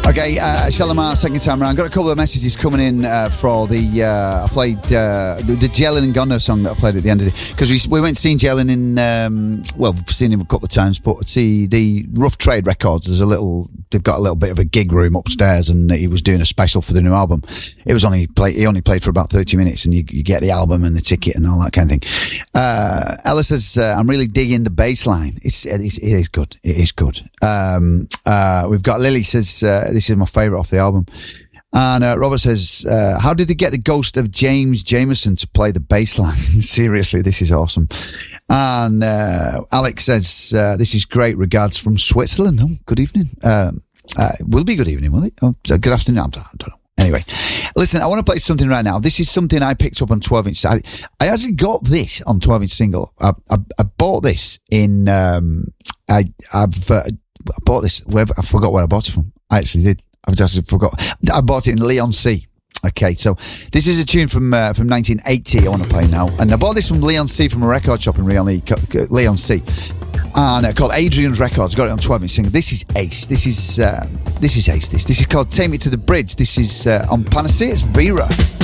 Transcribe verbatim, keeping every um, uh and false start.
Okay, uh, Shalimar, second time around. Got a couple of messages coming in uh, for the. Uh, I played uh, the, the Jellin and Gondo song that I played at the end of the. Because we, we went seeing Jellin in. Um, well, we've seen him a couple of times, but see the Rough Trade Records. There's a little. They've got a little bit of a gig room upstairs, and he was doing a special for the new album. It was only play, He only played for about thirty minutes, and you, you get the album and the ticket and all that kind of thing. Uh, Ella says, uh, "I'm really digging the bass line. It's, it's it is good. It is good." Um, uh, we've got Lily says. Uh, This is my favourite off the album. And uh, Robert says, uh, how did they get the ghost of James Jamerson to play the bass line? Seriously, this is awesome. And uh, Alex says, uh, this is great. Regards from Switzerland. Oh, good evening. Um, uh, will be good evening, will it? Oh, good afternoon. I don't, I don't know. Anyway, listen, I want to play something right now. This is something I picked up on twelve inch. I, I actually got this on twelve inch single. I, I, I bought this in, um, I, I've, uh, I bought this, wherever, I forgot where I bought it from. I actually did. I've just forgot. I bought it in Leon C. Okay, so this is a tune from uh, from nineteen eighty I want to play now. And I bought this from Leon C from a record shop in Leon C. And uh, called Adrian's Records. Got it on twelve inch single. This is ace. This is, uh, this is ace. This This is called Take Me to the Bridge. This is uh, on Panacea's Vera.